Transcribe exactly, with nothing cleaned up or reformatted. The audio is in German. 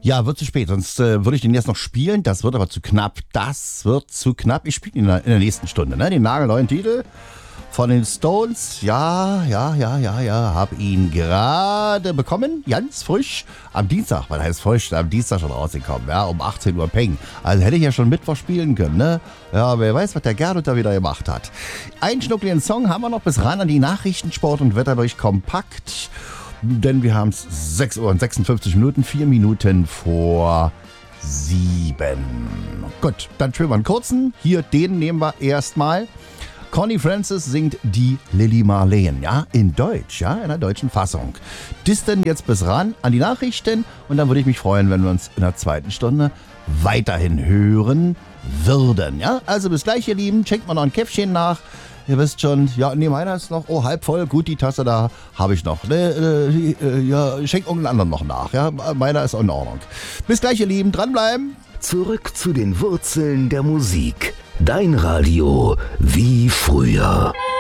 Ja, wird zu spät, sonst äh, würde ich den jetzt noch spielen. Das wird aber zu knapp. Das wird zu knapp. Ich spiele ihn in der, in der nächsten Stunde, ne? Den nagelneuen Titel von den Stones. Ja, ja, ja, ja, ja. Hab ihn gerade bekommen. Ganz frisch. Am Dienstag, weil er heißt frisch, am Dienstag schon rausgekommen. Ja, um achtzehn Uhr Peng. Also hätte ich ja schon Mittwoch spielen können, ne? Ja, wer weiß, was der Gerd da wieder gemacht hat. Einen schnuckligen Song haben wir noch bis ran an die Nachrichten, Sport und Wetter durch Kompakt. Denn wir haben es sechs Uhr und sechsundfünfzig Minuten, vier Minuten vor sieben. Gut, dann spielen wir einen kurzen. Hier, den nehmen wir erstmal. Connie Francis singt die Lily Marleen, ja, in Deutsch, ja, in der deutschen Fassung. Das denn jetzt bis ran an die Nachrichten und dann würde ich mich freuen, wenn wir uns in der zweiten Stunde weiterhin hören würden, ja. Also bis gleich, ihr Lieben, schenkt mal noch ein Käffchen nach. Ihr wisst schon, ja, nee, meiner ist noch, oh, halb voll, gut, die Tasse da habe ich noch. Ne, äh, ja, schenk irgendeinen anderen noch nach, ja, meiner ist auch in Ordnung. Bis gleich, ihr Lieben, dranbleiben. Zurück zu den Wurzeln der Musik. Dein Radio wie früher.